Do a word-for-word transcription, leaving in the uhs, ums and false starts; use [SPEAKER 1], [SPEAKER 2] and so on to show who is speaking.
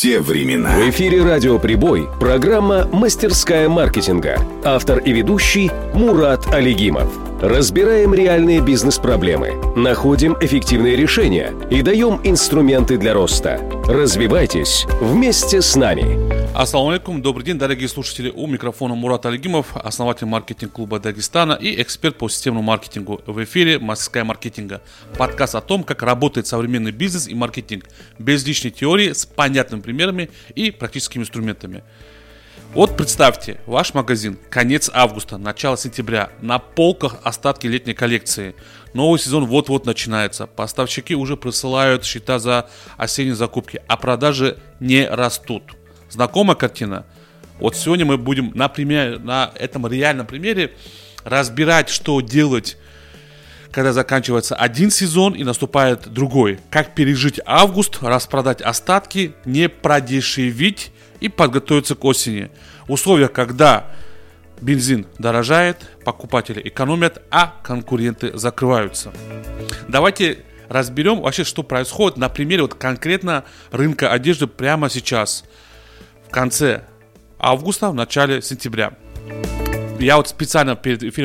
[SPEAKER 1] те времена.
[SPEAKER 2] В эфире «Радио Прибой» программа «Мастерская маркетинга». Автор и ведущий Мурат Алигимов. Разбираем реальные бизнес-проблемы, находим эффективные решения и даем инструменты для роста. Развивайтесь вместе с нами.
[SPEAKER 3] Ассаламу алейкум, добрый день, дорогие слушатели. У микрофона Мурат Алигимов, основатель маркетинг-клуба Дагестана и эксперт по системному маркетингу. В эфире «Мастерская маркетинга». Подкаст о том, как работает современный бизнес и маркетинг без лишней теории, с понятными примерами и практическими инструментами. Вот представьте, ваш магазин, конец августа, начало сентября, на полках остатки летней коллекции. Новый сезон вот-вот начинается, поставщики уже присылают счета за осенние закупки, а продажи не растут. Знакомая картина? Вот сегодня мы будем на, примере, на этом реальном примере разбирать, что делать, когда заканчивается один сезон и наступает другой. Как пережить август, распродать остатки, не продешевить и подготовиться к осени. В условиях, когда бензин дорожает, покупатели экономят, а конкуренты закрываются. Давайте разберем вообще, что происходит на примере вот конкретно рынка одежды прямо сейчас. В конце августа, в начале сентября. Я вот специально перед эфиром